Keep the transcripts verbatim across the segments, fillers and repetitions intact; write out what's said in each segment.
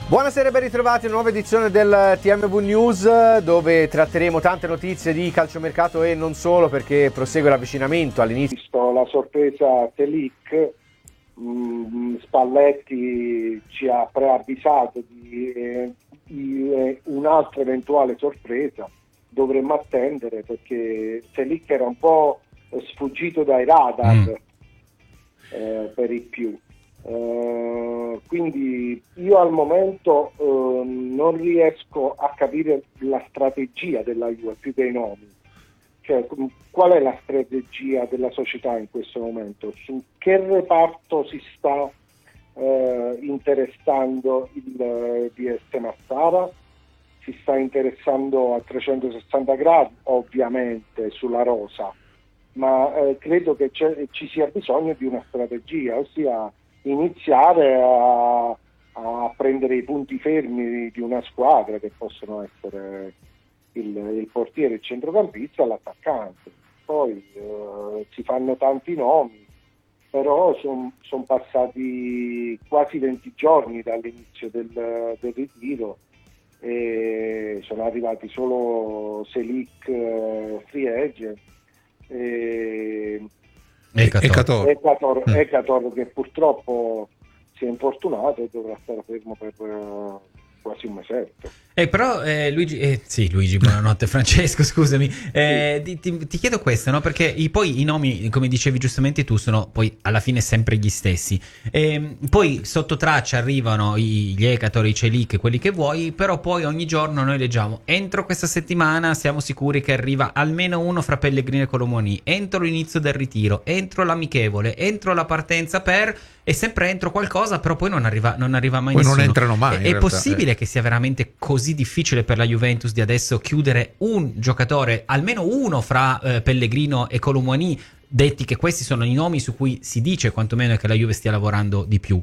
Buonasera e ben ritrovati a una nuova edizione del T M V News, dove tratteremo tante notizie di calciomercato e non solo, perché prosegue l'avvicinamento all'inizio. Visto la sorpresa Selic, Spalletti ci ha preavvisato di, eh, di eh, un'altra eventuale sorpresa. Dovremmo attendere, perché Selic era un po' sfuggito dai radar mm. eh, per i più. Uh, quindi io al momento uh, non riesco a capire la strategia della Juve più che i nomi, cioè qual è la strategia della società in questo momento, su che reparto si sta uh, interessando il uh, D S Massara, si sta interessando a trecentosessanta gradi ovviamente sulla rosa, ma uh, credo che ci sia bisogno di una strategia, ossia iniziare a, a prendere i punti fermi di una squadra, che possono essere il, il portiere, il centrocampista e l'attaccante. Poi eh, si fanno tanti nomi, però sono son passati quasi venti giorni dall'inizio del, del ritiro e sono arrivati solo Selic, eh, free agent, e Ecator. Ecator, mm. Ecator che purtroppo si è infortunato e dovrà stare fermo per uh, quasi un mesetto. Eh, però eh, Luigi, eh, sì Luigi, buonanotte. Francesco, scusami, eh, ti, ti, ti chiedo questo, no? Perché i, poi i nomi, come dicevi giustamente tu, sono poi alla fine sempre gli stessi. E poi sotto traccia arrivano i, gli Ecator, i Celic, quelli che vuoi, però poi ogni giorno noi leggiamo: entro questa settimana siamo sicuri che arriva almeno uno fra Pellegrini e Colomoni, entro l'inizio del ritiro, entro l'amichevole, entro la partenza per... e sempre entro qualcosa, però poi non arriva, non arriva mai poi nessuno. Non entrano mai. È, è possibile eh. che sia veramente così difficile per la Juventus di adesso chiudere un giocatore, almeno uno fra eh, Pellegrino e Colomoni, detti che questi sono i nomi su cui si dice quantomeno che la Juve stia lavorando di più?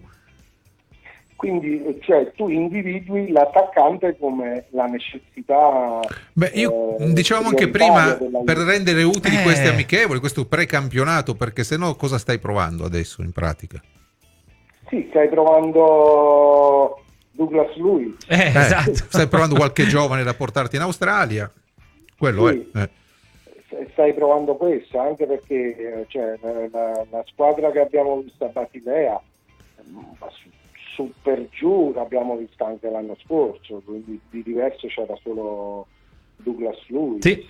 Quindi cioè, tu individui l'attaccante come la necessità. Beh, io eh, dicevamo anche prima, per rendere utili eh. questi amichevoli, questo precampionato, perché sennò cosa stai provando adesso in pratica? Sì, stai provando Douglas Luiz. Eh, eh, esatto. Stai provando qualche giovane da portarti in Australia, quello sì. è. Eh. Stai provando questo, anche perché cioè, la, la squadra che abbiamo visto a Basilea, su per giù l'abbiamo vista anche l'anno scorso, quindi di diverso c'era solo Douglas Luiz. Sì.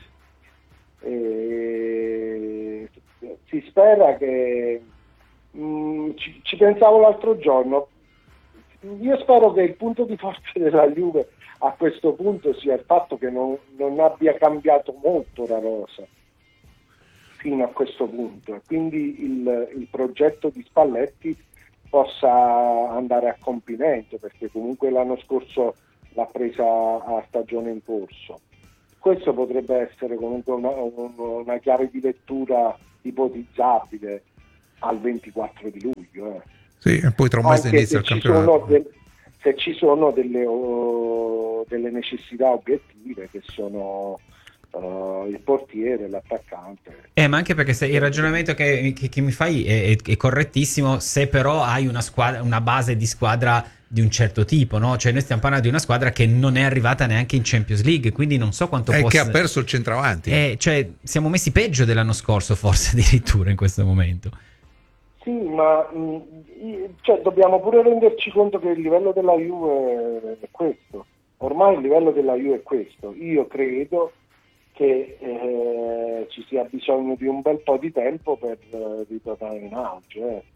E si spera che mh, ci, ci pensavo l'altro giorno, io spero che il punto di forza della Juve a questo punto sia il fatto che non, non abbia cambiato molto la rosa fino a questo punto, e quindi il, il progetto di Spalletti possa andare a compimento, perché comunque l'anno scorso l'ha presa a stagione in corso. Questo potrebbe essere comunque una, una chiave di lettura ipotizzabile al ventiquattro di luglio. Eh. Sì, e poi tra un mese inizia il campionato. Del, se ci sono delle, oh, delle necessità obiettive che sono uh, il portiere, l'attaccante. Eh, ma anche perché se il ragionamento che, che, che mi fai è, è, è correttissimo, se però hai una squadra, una base di squadra di un certo tipo, no? Cioè noi stiamo parlando di una squadra che non è arrivata neanche in Champions League, quindi non so quanto è possa... che ha perso il centravanti. Eh, cioè siamo messi peggio dell'anno scorso forse addirittura in questo momento. Sì, ma mh, cioè, dobbiamo pure renderci conto che il livello della Juve è questo. Ormai il livello della Juve è questo. Io credo che eh, ci sia bisogno di un bel po' di tempo per eh, ritornare in auge. Eh.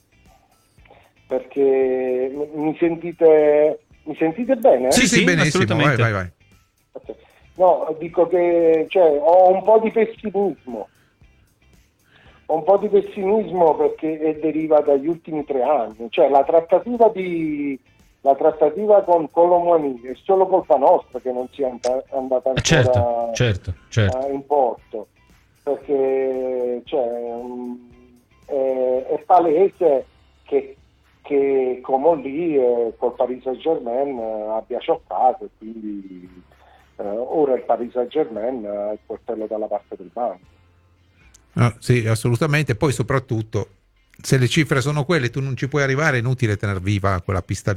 Perché mi sentite mi sentite bene? Sì, sì, sì, benissimo. Vai, vai, vai. No, dico che cioè, ho un po' di pessimismo. Ho un po' di pessimismo perché deriva dagli ultimi tre anni, cioè la trattativa di la trattativa con Colomani è solo colpa nostra che non sia andata ancora certo, certo, certo. in porto, perché cioè, è, è palese che, che Comolli eh, col Paris Saint-Germain eh, abbia scioccato, e quindi eh, ora il Paris Saint-Germain ha il coltello dalla parte del banco. No, sì, assolutamente. Poi soprattutto se le cifre sono quelle, tu non ci puoi arrivare, è inutile tener viva quella pista lì,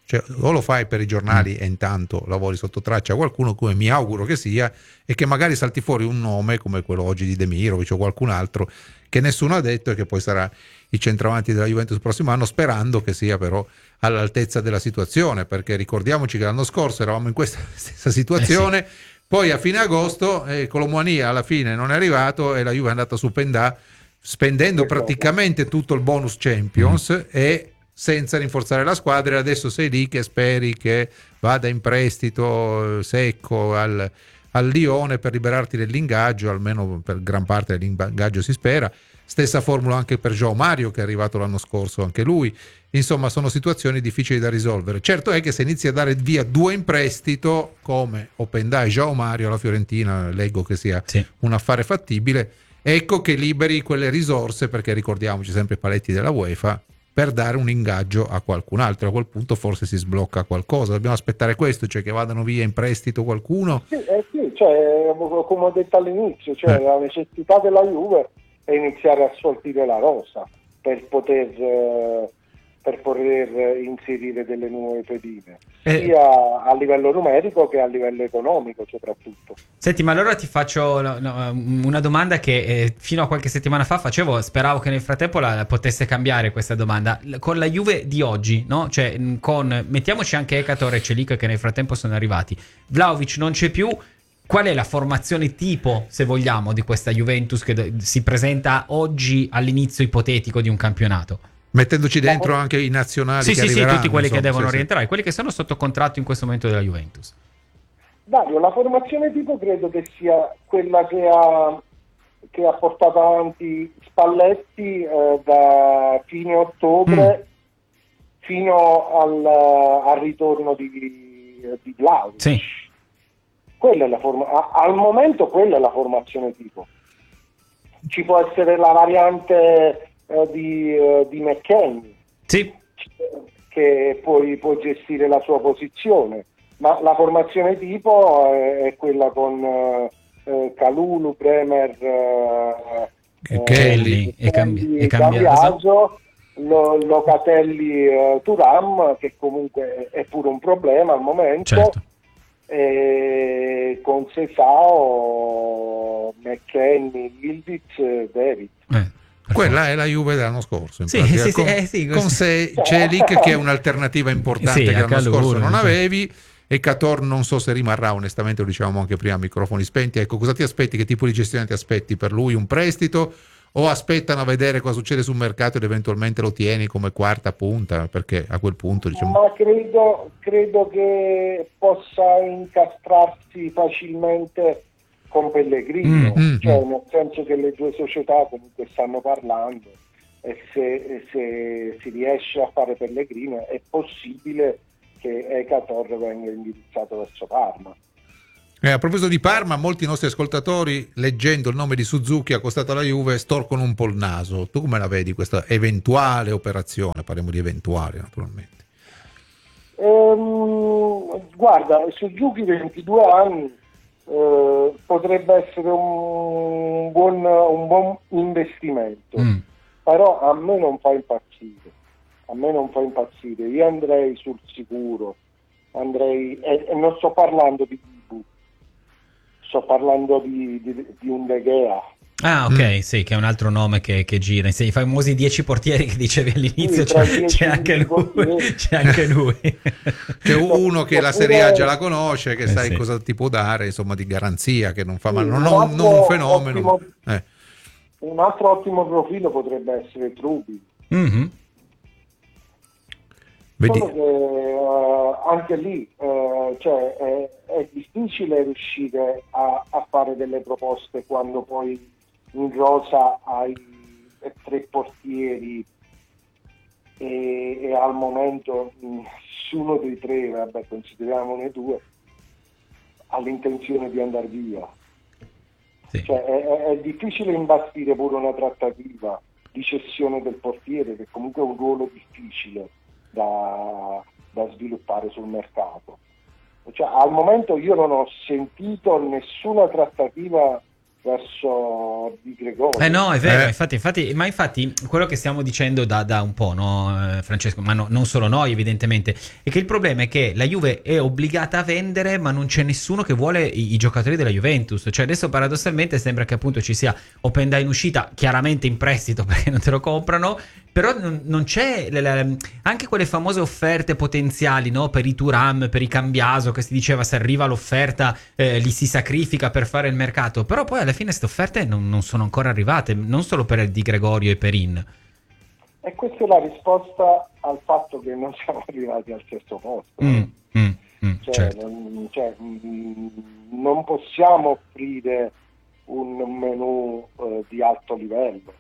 Cioè, o lo fai per i giornali e intanto lavori sotto traccia a qualcuno, come mi auguro che sia, e che magari salti fuori un nome come quello oggi di Demirovic o qualcun altro che nessuno ha detto e che poi sarà il centravanti della Juventus il prossimo anno, sperando che sia però all'altezza della situazione, perché ricordiamoci che l'anno scorso eravamo in questa stessa situazione, eh sì. Poi a fine agosto eh, Colomouani alla fine non è arrivato e la Juve è andata su Pendà spendendo praticamente tutto il bonus Champions mm. e senza rinforzare la squadra, e adesso sei lì che speri che vada in prestito secco al, al Lione per liberarti dell'ingaggio, almeno per gran parte dell'ingaggio si spera. Stessa formula anche per João Mario, che è arrivato l'anno scorso anche lui. Insomma, sono situazioni difficili da risolvere. Certo è che se inizi a dare via due in prestito come Openda e João Mario alla Fiorentina, leggo che sia sì. un affare fattibile, ecco che liberi quelle risorse, perché ricordiamoci sempre i paletti della UEFA, per dare un ingaggio a qualcun altro. A quel punto forse si sblocca qualcosa. Dobbiamo aspettare questo, cioè che vadano via in prestito qualcuno? Sì, eh sì, cioè, come ho detto all'inizio, cioè, eh. la necessità della Juve è iniziare a sfoltire la rosa per poter, eh, per poter inserire delle nuove pedine, eh. sia a livello numerico che a livello economico soprattutto. Senti, ma allora ti faccio no, no, una domanda che eh, fino a qualche settimana fa facevo, speravo che nel frattempo la, la potesse cambiare questa domanda. Con la Juve di oggi, no? Cioè, con mettiamoci anche Ekator e Celik che nel frattempo sono arrivati, Vlahovic non c'è più. Qual è la formazione tipo, se vogliamo, di questa Juventus che si presenta oggi all'inizio ipotetico di un campionato? Mettendoci dentro anche i nazionali sì, che sì, sì, tutti quelli insomma, che devono sì, rientrare, sì. quelli che sono sotto contratto in questo momento della Juventus. Dario, la formazione tipo credo che sia quella che ha, che ha portato avanti Spalletti eh, da fine ottobre mm. fino al, al ritorno di, di Vlahovic. Sì. Quella è la forma- al momento quella è la formazione tipo. Ci può essere la variante eh, di, eh, di McKennie sì. che poi può gestire la sua posizione, ma la formazione tipo è, è quella con eh, Kalulu, Bremer, eh, Kelly e, cambi- e Cambiaso, lo, Locatelli, eh, Thuram, che comunque è pure un problema al momento. Certo. E con Sesao, McKennie, Ildiz, David. Eh, quella è la Juve dell'anno scorso. In sì, pratica, sì, con, sì, eh, sì, con sé Celik che è un'alternativa importante sì, che l'anno Calulu, scorso non sì. avevi, e Ekator non so se rimarrà, onestamente lo dicevamo anche prima a microfoni spenti. Ecco, cosa ti aspetti, che tipo di gestione ti aspetti per lui? Un prestito o aspettano a vedere cosa succede sul mercato ed eventualmente lo tieni come quarta punta, perché a quel punto diciamo... Ma credo, credo che possa incastrarsi facilmente con Pellegrino, mm, cioè mm. nel senso che le due società comunque stanno parlando, e se, se si riesce a fare Pellegrino è possibile che Ekator venga indirizzato verso Parma. Eh, a proposito di Parma, molti nostri ascoltatori, leggendo il nome di Suzuki accostato alla Juve, storcono un po' il naso. Tu come la vedi questa eventuale operazione? Parliamo di eventuale, naturalmente. Ehm, guarda, Suzuki ventidue anni eh, potrebbe essere un buon, un buon investimento, mm. però a me non fa impazzire. A me non fa impazzire. Io andrei sul sicuro, andrei e, e non sto parlando di sto parlando di, di, di un De Gea. Ah, ok, mm. sì, che è un altro nome che, che gira. I famosi dieci portieri che dicevi all'inizio, sì, c'è, c'è, anche lui, c'è anche lui. C'è uno che la Serie A già la conosce, che eh, sai sì. cosa ti può dare, insomma, di garanzia, che non fa sì, male, non, un, non un fenomeno. Ottimo, eh. Un altro ottimo profilo potrebbe essere Trubi. Mm-hmm. Solo che uh, anche lì uh, cioè, è, è difficile riuscire a, a fare delle proposte quando poi in rosa hai tre portieri e, e al momento nessuno dei tre, vabbè, consideriamone due, ha l'intenzione di andare via. Sì. Cioè, è, è difficile imbastire pure una trattativa di cessione del portiere, che comunque è un ruolo difficile Da, da sviluppare sul mercato. Cioè, al momento io non ho sentito nessuna trattativa verso Di Gregorio. Eh no, è vero, Eh. infatti, infatti, ma infatti quello che stiamo dicendo da, da un po', no, eh, Francesco, ma no- non solo noi evidentemente, è che il problema è che la Juve è obbligata a vendere, ma non c'è nessuno che vuole i, i giocatori della Juventus. Cioè adesso paradossalmente sembra che appunto ci sia Openda in uscita, chiaramente in prestito perché non te lo comprano, però non, non c'è le- le- anche quelle famose offerte potenziali, no, per i Thuram, per i Cambiaso, che si diceva se arriva l'offerta eh, li si sacrifica per fare il mercato, però poi alla fine queste offerte non, non sono ancora arrivate, non solo per Di Gregorio e Perin. E questa è la risposta al fatto che non siamo arrivati al terzo posto. Mm, mm, mm, Cioè, certo. non, cioè, mm, non possiamo offrire un menù eh, di alto livello.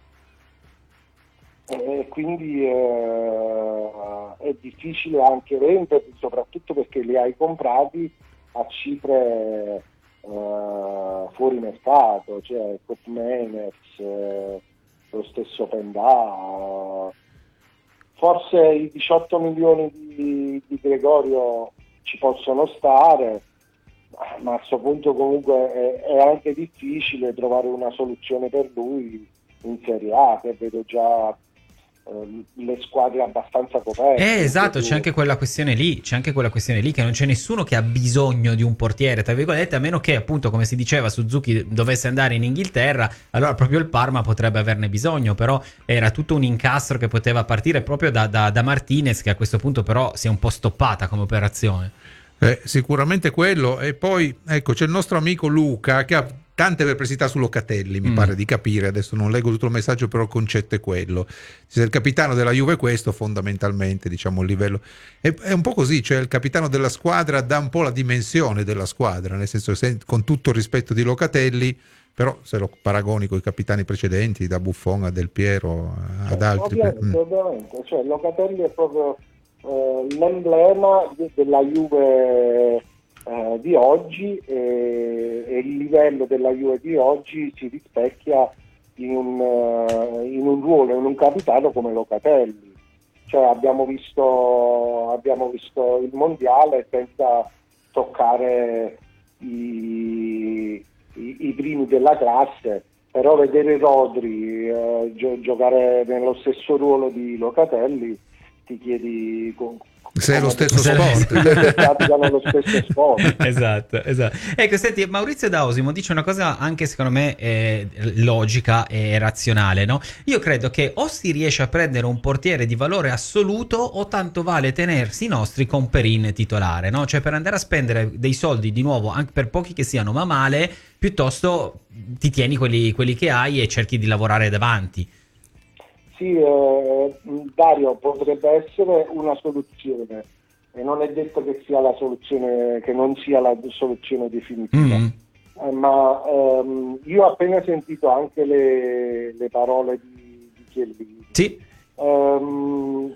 E quindi eh, è difficile anche venderli, soprattutto perché li hai comprati a cifre eh, fuori mercato, cioè Kopmeners, eh, lo stesso Pendà. Forse i diciotto milioni di, di Gregorio ci possono stare, ma a questo punto comunque è, è anche difficile trovare una soluzione per lui in Serie A, che vedo già eh, le squadre abbastanza coperte. Eh, esatto, Quindi- c'è anche quella questione lì, c'è anche quella questione lì che non c'è nessuno che ha bisogno di un portiere, tra virgolette, a meno che appunto, come si diceva, Suzuki dovesse andare in Inghilterra, allora proprio il Parma potrebbe averne bisogno, però era tutto un incastro che poteva partire proprio da, da, da Martinez, che a questo punto però si è un po' stoppata come operazione. Eh, sicuramente quello. E poi ecco, c'è il nostro amico Luca che ha tante perplessità su Locatelli, mi Mm. pare di capire. Adesso non leggo tutto il messaggio, però il concetto è quello. Se il capitano della Juve è questo, fondamentalmente, diciamo, il livello è, è un po' così, cioè il capitano della squadra dà un po' la dimensione della squadra, nel senso, se, con tutto il rispetto di Locatelli, però se lo paragoni con i capitani precedenti, da Buffon a Del Piero ad Cioè, altri, ovviamente, mm. ovviamente. Cioè, Locatelli è proprio eh, l'emblema de- della Juve eh, di oggi, e, e il livello della Juve di oggi si rispecchia in un, eh, in un ruolo, in un capitano come Locatelli. Cioè, abbiamo visto, abbiamo visto il mondiale senza toccare i, i, i primi della classe, però vedere Rodri eh, gio- giocare nello stesso ruolo di Locatelli, ti chiedi con, Se è lo stesso Se- sport. praticano lo stesso sport. esatto, esatto. Ecco, senti, Maurizio D'Ausimo dice una cosa anche secondo me eh, logica e razionale, no? Io credo che o si riesce a prendere un portiere di valore assoluto o tanto vale tenersi i nostri con Perin titolare, no? Cioè per andare a spendere dei soldi di nuovo, anche per pochi che siano, ma male, piuttosto ti tieni quelli, quelli che hai e cerchi di lavorare davanti. Sì, eh, Dario, potrebbe essere una soluzione, e non è detto che sia la soluzione, che non sia la soluzione definitiva. Mm. Eh, ma ehm, io ho appena sentito anche le, le parole di, di Chiellini. Sì. Ehm,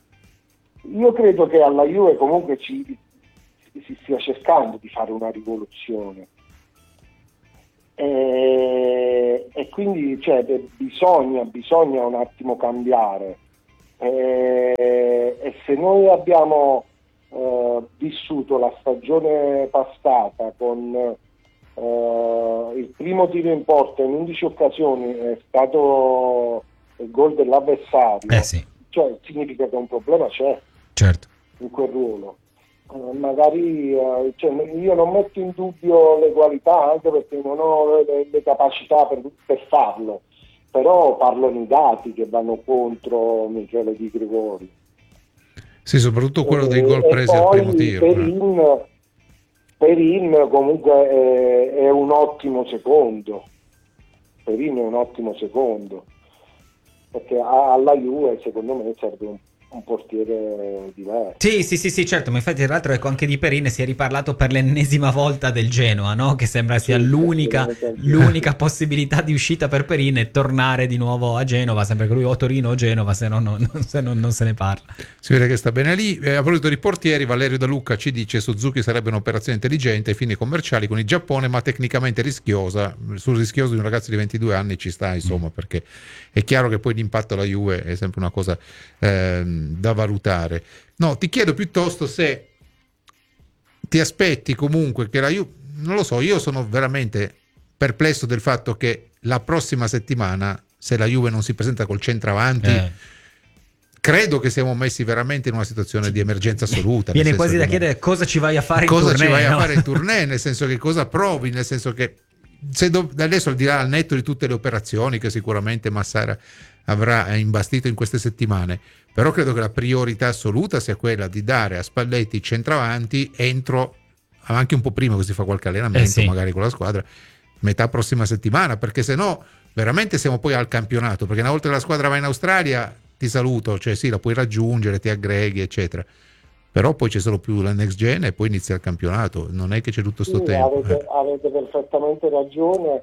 io credo che alla Juve comunque ci, si stia cercando di fare una rivoluzione. E, e quindi cioè, bisogna, bisogna un attimo cambiare, e, e se noi abbiamo eh, vissuto la stagione passata con eh, il primo tiro in porta in undici occasioni è stato il gol dell'avversario, Eh sì, cioè significa che un problema c'è certo. in quel ruolo. Eh, magari eh, cioè, io non metto in dubbio le qualità, anche perché non ho le, le capacità per, per farlo, però parlano i dati che vanno contro Michele Di Gregorio. Sì, soprattutto quello dei E- gol e presi al poi primo tiro. eh. Perin, Perin comunque è, è un ottimo secondo. Perin è un ottimo secondo, perché a- alla Juve secondo me serve un, un portiere diverso. Sì, sì, sì, sì, certo, ma infatti tra l'altro ecco anche di Perin si è riparlato per l'ennesima volta del Genoa, no? Che sembra sia Sì, l'unica, sì, sì. l'unica possibilità di uscita per Perin è tornare di nuovo a Genova, sempre che lui o Torino o Genova, se no non, non- se non- non se ne parla. Si vede che sta bene lì. Eh, a proposito di portieri, Valerio Da Lucca ci dice: Suzuki sarebbe un'operazione intelligente ai fini commerciali con il Giappone, ma tecnicamente rischiosa. Sul rischioso di un ragazzo di ventidue anni ci sta, insomma, perché è chiaro che poi l'impatto alla Juve è sempre una cosa ehm, da valutare. No, ti chiedo piuttosto se ti aspetti comunque che la Juve, non lo so, io sono veramente perplesso del fatto che la prossima settimana, se la Juve non si presenta col centravanti, Eh. credo che siamo messi veramente in una situazione di emergenza assoluta. Viene nel senso quasi da che- chiedere cosa ci vai a fare in cosa tournée, ci vai a no? fare in tournée, nel senso che cosa provi, nel senso che se do- adesso, al di là al netto di tutte le operazioni che sicuramente Massara avrà imbastito in queste settimane, però credo che la priorità assoluta sia quella di dare a Spalletti centravanti entro, anche un po' prima, così fa qualche allenamento Eh sì. magari con la squadra, metà prossima settimana, perché se no veramente siamo poi al campionato, perché una volta che la squadra va in Australia ti saluto, cioè sì, la puoi raggiungere, ti aggreghi eccetera, però poi c'è solo più la next gen e poi inizia il campionato, non è che c'è tutto sto Sì, tempo. avete, eh. avete perfettamente ragione.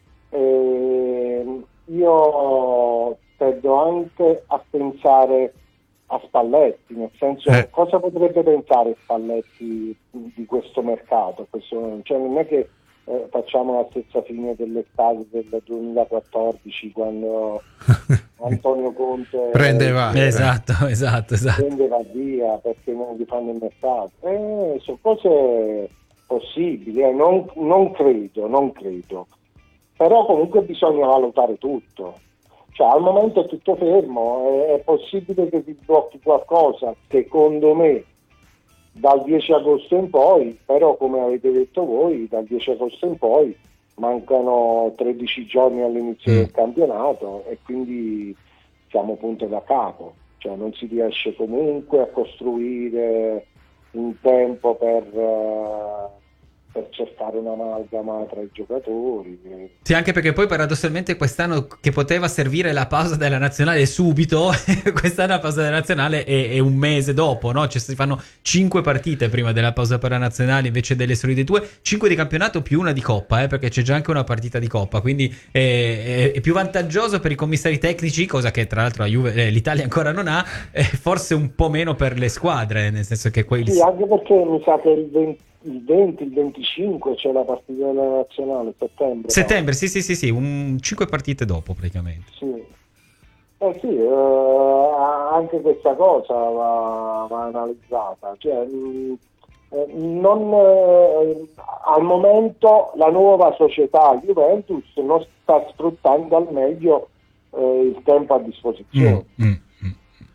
Ehm, io tendo anche a pensare a Spalletti, nel senso, Eh. cosa potrebbe pensare Spalletti di questo mercato? Questo, cioè, non è che eh, facciamo la stessa fine dell'estate del duemilaquattordici, quando Antonio Conte Prendeva. eh, Esatto, esatto, esatto. prendeva via perché non gli fanno il mercato. Eh, sono cose possibili, eh, non, non credo, non credo. Però comunque bisogna valutare tutto. Cioè, al momento è tutto fermo, è, è possibile che si blocchi qualcosa, secondo me, dal dieci agosto in poi, però come avete detto voi, dal dieci agosto in poi mancano tredici giorni all'inizio Mm. del campionato e quindi siamo punto da capo, cioè non si riesce comunque a costruire un tempo per, eh, per cercare un'amalgama tra i giocatori. Sì, anche perché poi paradossalmente quest'anno che poteva servire la pausa della nazionale subito, quest'anno la pausa della nazionale è, è un mese dopo, no? Cioè si fanno cinque partite prima della pausa per la nazionale invece delle solite due, cinque di campionato più una di coppa, eh, perché c'è già anche una partita di coppa, quindi è, è- è più vantaggioso per i commissari tecnici, cosa che tra l'altro la Juve, eh, l'Italia ancora non ha, e forse un po' meno per le squadre, nel senso che quei... Sì, anche perché mi sa che il venti, il venti, il venticinque c'è la partita della nazionale, settembre. Settembre, sì sì sì sì, un... cinque partite dopo praticamente. Sì. Eh sì, eh, anche questa cosa va, va analizzata. Cioè, mh, eh, non, eh, al momento la nuova società Juventus non sta sfruttando al meglio eh, il tempo a disposizione. Mm, mm, mm.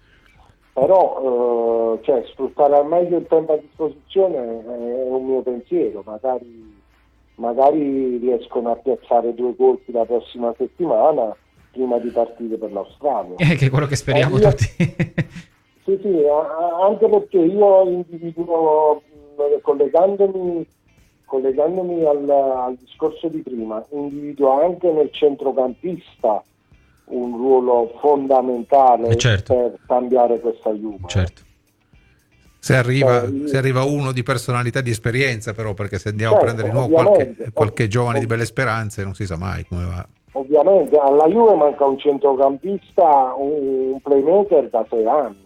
Però eh, cioè, sfruttare al meglio il tempo a disposizione è un mio pensiero, magari, magari riescono a piazzare due colpi la prossima settimana prima di partire per l'Australia. Eh, che è quello che speriamo Eh, io- tutti. Sì, sì, a- anche perché io individuo, mh, collegandomi, collegandomi al, al discorso di prima, individuo anche nel centrocampista un ruolo fondamentale Eh, certo. per cambiare questa Juve. Certo. Se arriva, Eh, se arriva uno di personalità, di esperienza, però, perche se andiamo Certo, a prendere di nuovo qualche, ovviamente. qualche giovane Ov- di belle speranze, non si sa mai come va. Ovviamente alla Juve manca un centrocampista, un, un playmaker da sei anni,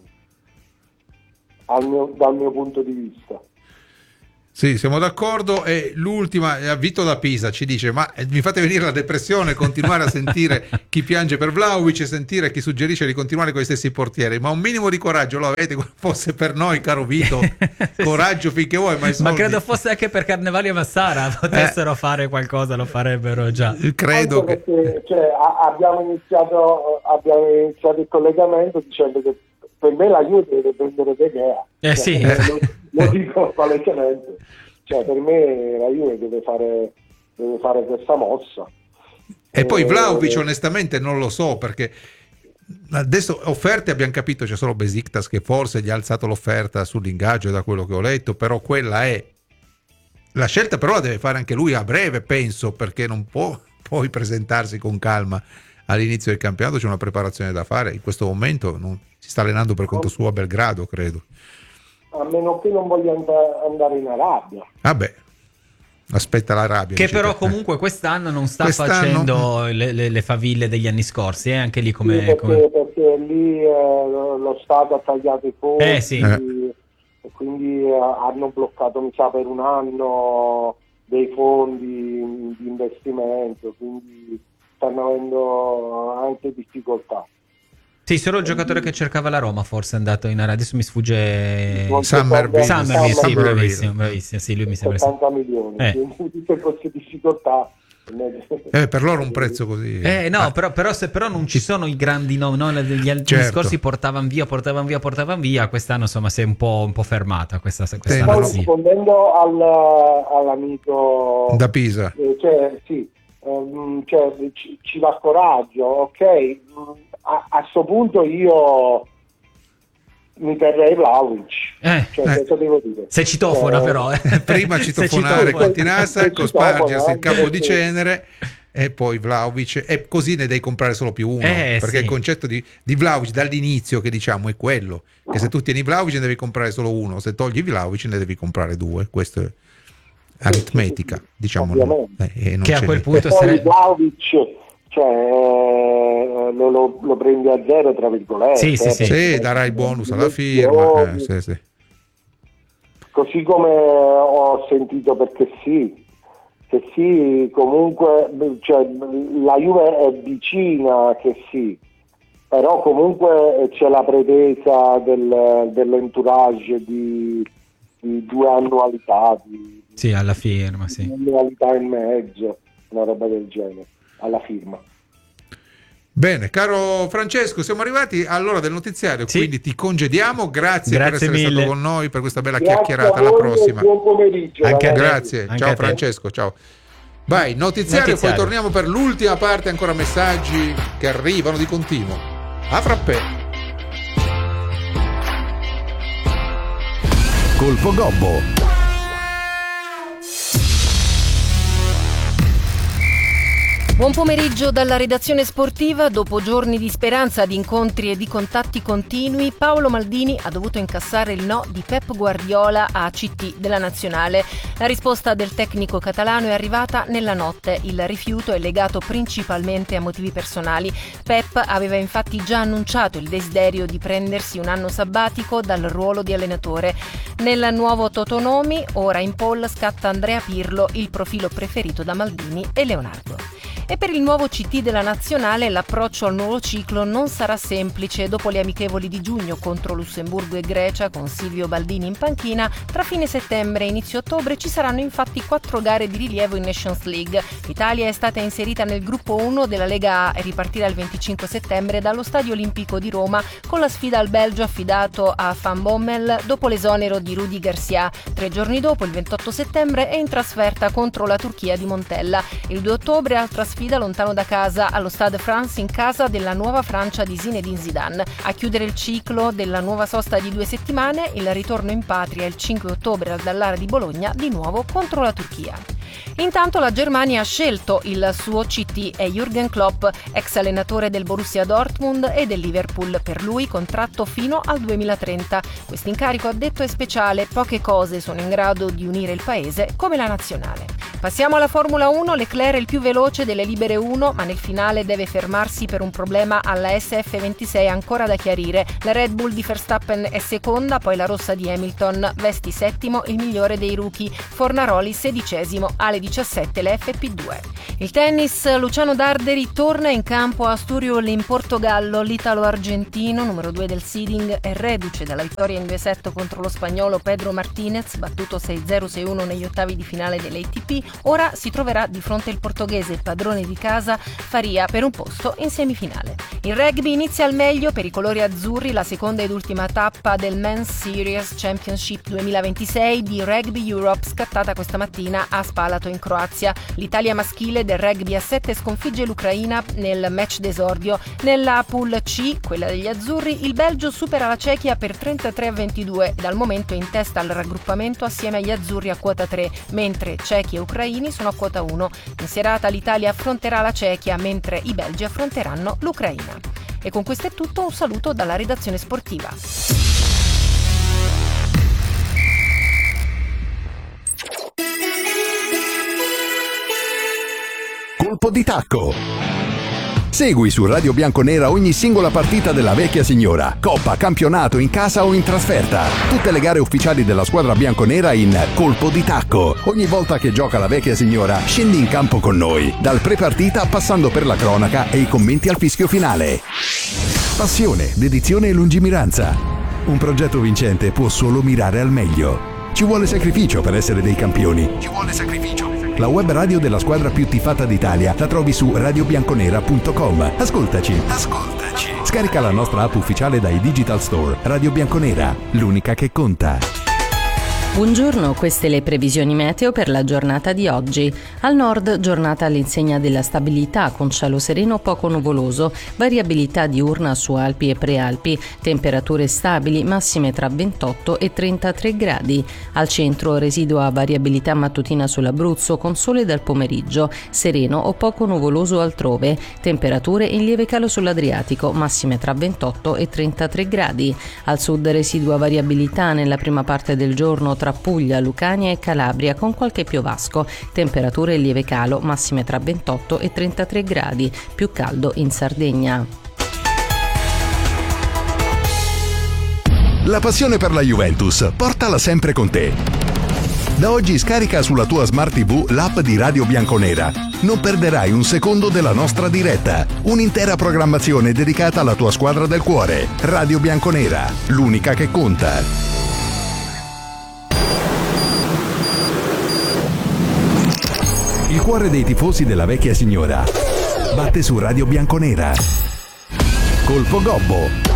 al mio- dal mio punto di vista. Sì, siamo d'accordo. E l'ultima, eh, Vito da Pisa ci dice: ma eh, mi fate venire la depressione continuare a sentire chi piange per Vlahovic e sentire chi suggerisce di continuare con gli stessi portieri, ma un minimo di coraggio lo avete, fosse per noi, caro Vito, coraggio finché vuoi, ma i Ma soldi- credo fosse anche per Carnevali e Massara potessero Eh. fare qualcosa, lo farebbero già. credo Anche che perché, cioè, a- abbiamo, iniziato, abbiamo iniziato il collegamento dicendo che per me la Juve deve prendere De Gea. Eh, Cioè, sì. lo, lo dico palesemente. Cioè, per me la Juve deve fare, deve fare questa mossa. E poi Eh, Vlahovic onestamente non lo so, perché adesso offerte abbiamo capito, c'è solo Besiktas che forse gli ha alzato l'offerta sull'ingaggio, da quello che ho letto, però quella è la scelta, però la deve fare anche lui a breve, penso, perché non può poi presentarsi con calma all'inizio del campionato, c'è una preparazione da fare, in questo momento non, si sta allenando per conto suo a Belgrado, credo. A meno che non voglia and- andare in Arabia. Vabbè, aspetta l'Arabia. Che dice però te. comunque quest'anno non sta Quest'anno- facendo le, le- le faville degli anni scorsi, eh? Anche lì Sì, come... perché, come- perché lì eh, lo lo Stato ha tagliato i fondi Eh, sì. e quindi eh, hanno bloccato, mi sa, per un anno dei fondi di investimento, quindi stanno avendo anche difficoltà. Sì, solo il giocatore che cercava la Roma forse è andato in Arabia, adesso mi sfugge... Summerville. Summerville, sì, Summerville. bravissimo, bravissimo, sì, lui mi sembra... sì. settanta milioni, Eh. quindi tutte queste difficoltà Eh, per loro un prezzo così. Eh no, ah. però, però, se però non ci sono i grandi nomi, no? Gli altri Certo. scorsi portavano via, portavano via, portavano via. Quest'anno insomma si è un po', un po' fermata questa, questa Sì, Poi sì. rispondendo al, all'amico Da Pisa. eh, cioè, sì, ehm, cioè, ci, ci va coraggio, ok? A, a sto punto io mi terrei Vlahovic, Eh, cioè, eh. cosa devo dire? Se citofona Eh, però, eh. Prima Se citofonare citofona. con Tinasa, Se con citofona, spargersi il capo di perché- cenere e poi Vlahovic, e così ne devi comprare solo più uno, Eh, perché sì. il concetto di, di Vlahovic dall'inizio che diciamo è quello, che se tu tieni Vlahovic ne devi comprare solo uno, se togli Vlahovic ne devi comprare due, questo è aritmetica, diciamo, Ovviamente. eh, e non Che a c'è quel niente. punto E poi sare- Vlahovic, cioè, eh, lo, lo, lo prendi a zero tra virgolette. Sì, sì, eh, sì. perché- Sì, darai il bonus alla firma, eh, sì, sì. Così come ho sentito perché sì, che sì, comunque cioè, la Juve è vicina che sì, però comunque c'è la pretesa del, dell'entourage di, di due annualità, di, Sì, alla firma, di sì. annualità e mezzo, una roba del genere, alla firma. Bene, caro Francesco, siamo arrivati all'ora del notiziario, Sì. quindi ti congediamo, grazie, per Grazie essere mille. stato con noi per questa bella Grazie chiacchierata, a alla voi e prossima. buon pomeriggio. Anche a te. ragazzi. Grazie, Anche ciao a te. Francesco, ciao. Vai, notiziario, Notiziario. poi torniamo per l'ultima parte, ancora messaggi che arrivano di continuo. A frappè. Colpo Gobbo. Buon pomeriggio dalla redazione sportiva. Dopo giorni di speranza, di incontri e di contatti continui, Paolo Maldini ha dovuto incassare il no di Pep Guardiola a C T della nazionale. La risposta del tecnico catalano è arrivata nella notte. Il rifiuto è legato principalmente a motivi personali. Pep aveva infatti già annunciato il desiderio di prendersi un anno sabbatico dal ruolo di allenatore. Nel nuovo Totonomi, ora in poll, scatta Andrea Pirlo, il profilo preferito da Maldini e Leonardo. E per il nuovo C T della nazionale l'approccio al nuovo ciclo non sarà semplice. Dopo le amichevoli di giugno contro Lussemburgo e Grecia, con Silvio Baldini in panchina, tra fine settembre e inizio ottobre ci saranno infatti quattro gare di rilievo in Nations League. L'Italia è stata inserita nel gruppo uno della Lega A e ripartirà il venticinque settembre dallo Stadio Olimpico di Roma con la sfida al Belgio affidato a Van Bommel dopo l'esonero di Rudi Garcia. Tre giorni dopo, il ventotto settembre, è in trasferta contro la Turchia di Montella. Il due ottobre, altra sfida lontano da casa allo Stade France in casa della nuova Francia di Zinedine Zidane. A chiudere il ciclo della nuova sosta di due settimane, il ritorno in patria il cinque ottobre al Dallara di Bologna, di nuovo contro la Turchia. Intanto la Germania ha scelto il suo C T, è Jürgen Klopp, ex allenatore del Borussia Dortmund e del Liverpool. Per lui contratto fino al duemilatrenta. Questo incarico, ha detto, è speciale, poche cose sono in grado di unire il paese come la nazionale. Passiamo alla Formula uno, Leclerc è il più veloce delle libere uno, ma nel finale deve fermarsi per un problema alla S F ventisei ancora da chiarire. La Red Bull di Verstappen è seconda, poi la rossa di Hamilton. Vesti settimo, il migliore dei rookie. Fornaroli sedicesimo, alle diciassette le F P due. Il tennis, Luciano Darderi torna in campo a Sturiol in Portogallo. L'italo-argentino, numero due del seeding, è reduce dalla vittoria in due set contro lo spagnolo Pedro Martinez, battuto sei zero sei uno negli ottavi di finale dell'A T P. Ora si troverà di fronte il portoghese padrone di casa Faria per un posto in semifinale. Il rugby inizia al meglio per i colori azzurri la seconda ed ultima tappa del Men's Series Championship duemilaventisei di Rugby Europe, scattata questa mattina a Spalato in Croazia. L'Italia maschile del rugby a sette sconfigge l'Ucraina nel match d'esordio. Nella pool C, quella degli azzurri, il Belgio supera la Cechia per trentatré a ventidue, dal momento in testa al raggruppamento assieme agli azzurri a quota tre, mentre cechi e ucraini sono a quota uno. In serata l'Italia affronterà la Cechia, mentre i belgi affronteranno l'Ucraina. E con questo è tutto, un saluto dalla redazione sportiva. Colpo di tacco. Segui su Radio Bianconera ogni singola partita della vecchia signora, coppa, campionato, in casa o in trasferta. Tutte le gare ufficiali della squadra bianconera in Colpo di tacco. Ogni volta che gioca la vecchia signora, scendi in campo con noi, dal pre-partita passando per la cronaca e i commenti al fischio finale. Passione, dedizione e lungimiranza. Un progetto vincente può solo mirare al meglio. Ci vuole sacrificio per essere dei campioni. Ci vuole sacrificio. La web radio della squadra più tifata d'Italia la trovi su radio bianconera punto com. Ascoltaci. Ascoltaci. Scarica la nostra app ufficiale dai Digital Store. Radio Bianconera, l'unica che conta. Buongiorno, queste le previsioni meteo per la giornata di oggi. Al nord, giornata all'insegna della stabilità con cielo sereno poco nuvoloso, variabilità diurna su Alpi e Prealpi, temperature stabili, massime tra ventotto e trentatré gradi. Al centro residua variabilità mattutina sull'Abruzzo con sole dal pomeriggio, sereno o poco nuvoloso altrove, temperature in lieve calo sull'Adriatico, massime tra ventotto e trentatré gradi. Al sud residua variabilità nella prima parte del giorno tra Puglia, Lucania e Calabria con qualche piovasco, temperature in lieve calo, massime tra ventotto e trentatré gradi, più caldo in Sardegna. La passione per la Juventus, portala sempre con te. Da oggi scarica sulla tua Smart tivù l'app di Radio Bianconera. Non perderai un secondo della nostra diretta. Un'intera programmazione dedicata alla tua squadra del cuore. Radio Bianconera, l'unica che conta. Il cuore dei tifosi della vecchia signora batte su Radio Bianconera. Colpo Gobbo.